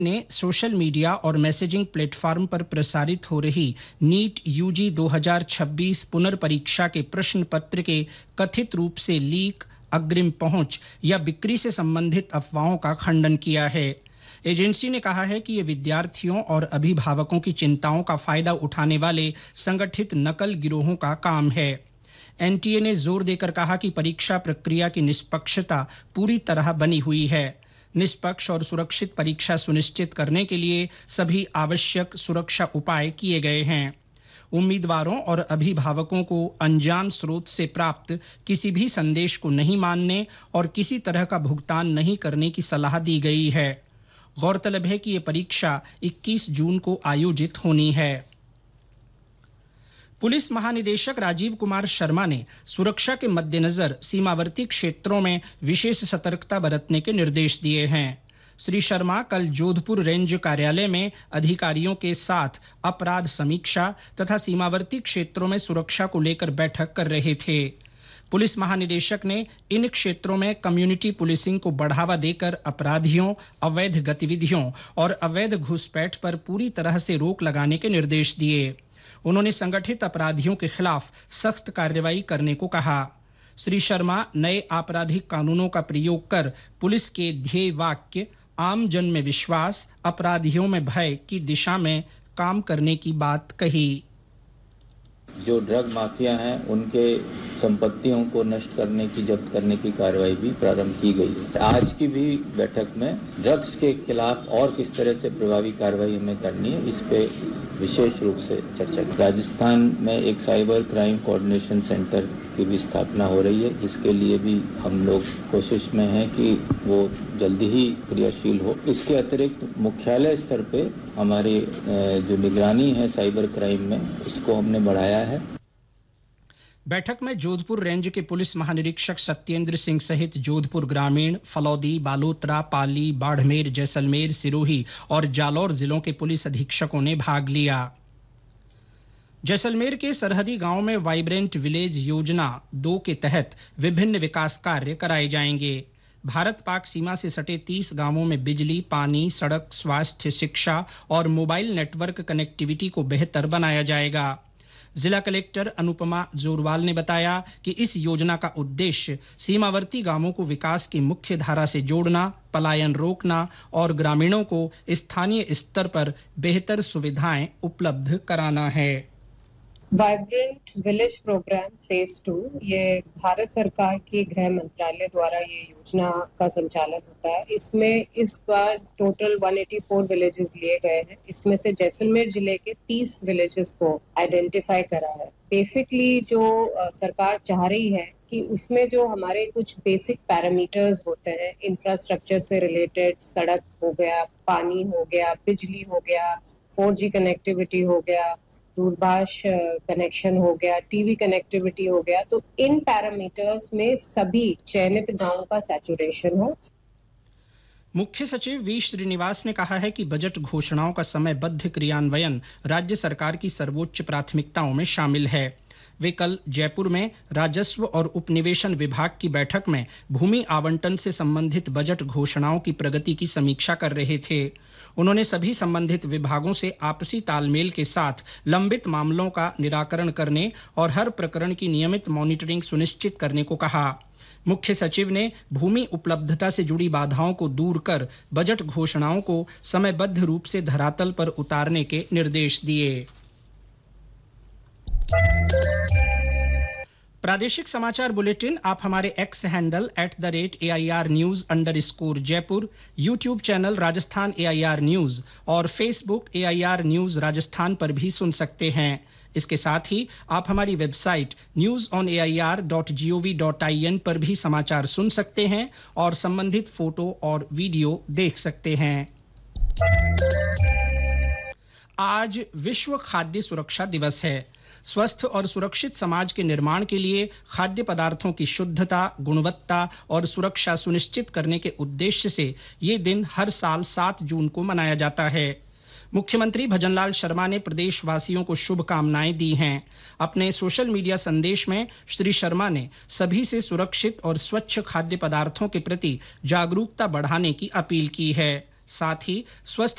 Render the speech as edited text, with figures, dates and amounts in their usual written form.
ने social media और messaging platform पर प्रसारित हो रही नीट यूजी 2026 पुनर्परीक्षा के प्रश्न पत्र के कथित रूप से लीक, अग्रिम पहुंच या बिक्री से संबंधित अफवाहों का खंडन किया है। एजेंसी ने कहा है कि ये विद्यार्थियों और अभिभावकों की चिंताओं का फायदा उठाने वाले संगठित नकल गिरोहों का काम है। एनटीए ने जोर देकर कहा कि परीक्षा प्रक्रिया की निष्पक्षता पूरी तरह बनी हुई है। निष्पक्ष और सुरक्षित परीक्षा सुनिश्चित करने के लिए सभी आवश्यक सुरक्षा उपाय किए गए हैं। उम्मीदवारों और अभिभावकों को अनजान स्रोत से प्राप्त किसी भी संदेश को नहीं मानने और किसी तरह का भुगतान नहीं करने की सलाह दी गई है। गौरतलब है कि ये परीक्षा 21 जून को आयोजित होनी है। पुलिस महानिदेशक राजीव कुमार शर्मा ने सुरक्षा के मद्देनजर सीमावर्ती क्षेत्रों में विशेष सतर्कता बरतने के निर्देश दिए हैं। श्री शर्मा कल जोधपुर रेंज कार्यालय में अधिकारियों के साथ अपराध समीक्षा तथा सीमावर्ती क्षेत्रों में सुरक्षा को लेकर बैठक कर रहे थे। पुलिस महानिदेशक ने इन क्षेत्रों में कम्युनिटी पुलिसिंग को बढ़ावा देकर अपराधियों, अवैध गतिविधियों और अवैध घुसपैठ पर पूरी तरह से रोक लगाने के निर्देश दिए। उन्होंने संगठित अपराधियों के खिलाफ सख्त कार्रवाई करने को कहा। श्री शर्मा नए आपराधिक कानूनों का प्रयोग कर पुलिस के ध्येय वाक्य आम जन में विश्वास, अपराधियों में भय की दिशा में काम करने की बात कही। जो ड्रग माफिया हैं उनके संपत्तियों को नष्ट करने की, जब्त करने की कार्रवाई भी प्रारंभ की गई है। आज की भी बैठक में ड्रग्स के खिलाफ और किस तरह से प्रभावी कार्रवाई हमें करनी है, इस पे विशेष रूप से चर्चा की। राजस्थान में एक साइबर क्राइम कोऑर्डिनेशन सेंटर की भी स्थापना हो रही है, जिसके लिए भी हम लोग कोशिश में हैं कि वो जल्दी ही क्रियाशील हो। इसके अतिरिक्त मुख्यालय स्तर पे हमारे जो निगरानी है साइबर क्राइम में, उसको हमने बढ़ाया है। बैठक में जोधपुर रेंज के पुलिस महानिरीक्षक सत्येंद्र सिंह सहित जोधपुर ग्रामीण, फलौदी, बालोतरा, पाली, बाड़मेर, जैसलमेर, सिरोही और जालौर जिलों के पुलिस अधीक्षकों ने भाग लिया। जैसलमेर के सरहदी गांव में वाइब्रेंट विलेज योजना 2 के तहत विभिन्न विकास कार्य कराए जाएंगे। भारत पाक सीमा से सटे 30 गांवों में बिजली, पानी, सड़क, स्वास्थ्य, शिक्षा और मोबाइल नेटवर्क कनेक्टिविटी को बेहतर बनाया जाएगा। जिला कलेक्टर अनुपमा जोरवाल ने बताया कि इस योजना का उद्देश्य सीमावर्ती गांवों को विकास की मुख्य धारा से जोड़ना, पलायन रोकना और ग्रामीणों को स्थानीय स्तर पर बेहतर सुविधाएं उपलब्ध कराना है। वाइब्रेंट विलेज प्रोग्राम फेज 2 ये भारत सरकार के गृह मंत्रालय द्वारा ये योजना का संचालन होता है। इसमें इस बार टोटल 184 विलेजेस लिए गए हैं। इसमें से जैसलमेर जिले के 30 विलेजेस को आइडेंटिफाई करा है। बेसिकली जो सरकार चाह रही है कि उसमें जो हमारे कुछ बेसिक पैरामीटर्स होते हैं, इंफ्रास्ट्रक्चर से रिलेटेड, सड़क हो गया, पानी हो गया, बिजली हो गया, 4G कनेक्टिविटी हो गया, दूरभाष कनेक्शन हो गया, टीवी कनेक्टिविटी हो गया, तो इन पैरामीटर्स में सभी चयनित गांवों का सैचुरेशन हो। मुख्य सचिव वी श्रीनिवास ने कहा है कि बजट घोषणाओं का समयबद्ध क्रियान्वयन राज्य सरकार की सर्वोच्च प्राथमिकताओं में शामिल है। वे कल जयपुर में राजस्व और उपनिवेशन विभाग की बैठक में भूमि आवंटन से संबंधित बजट घोषणाओं की प्रगति की समीक्षा कर रहे थे। उन्होंने सभी संबंधित विभागों से आपसी तालमेल के साथ लंबित मामलों का निराकरण करने और हर प्रकरण की नियमित मॉनिटरिंग सुनिश्चित करने को कहा। मुख्य सचिव ने भूमि उपलब्धता से जुड़ी बाधाओं को दूर कर बजट घोषणाओं को समयबद्ध रूप से धरातल पर उतारने के निर्देश दिए। प्रादेशिक समाचार बुलेटिन आप हमारे x handle @AIR News_ Jaipur, YouTube channel Rajasthan AIR news और फेसबुक AIR न्यूज राजस्थान पर भी सुन सकते हैं। इसके साथ ही आप हमारी वेबसाइट newsonair.gov.in पर भी समाचार सुन सकते हैं और संबंधित फोटो और वीडियो देख सकते हैं। आज विश्व खाद्य सुरक्षा दिवस है। स्वस्थ और सुरक्षित समाज के निर्माण के लिए खाद्य पदार्थों की शुद्धता, गुणवत्ता और सुरक्षा सुनिश्चित करने के उद्देश्य से ये दिन हर साल 7 जून को मनाया जाता है। मुख्यमंत्री भजनलाल शर्मा ने प्रदेशवासियों को शुभकामनाएं दी हैं। अपने सोशल मीडिया संदेश में श्री शर्मा ने सभी से सुरक्षित और स्वच्छ खाद्य पदार्थों के प्रति जागरूकता बढ़ाने की अपील की है। साथ ही स्वस्थ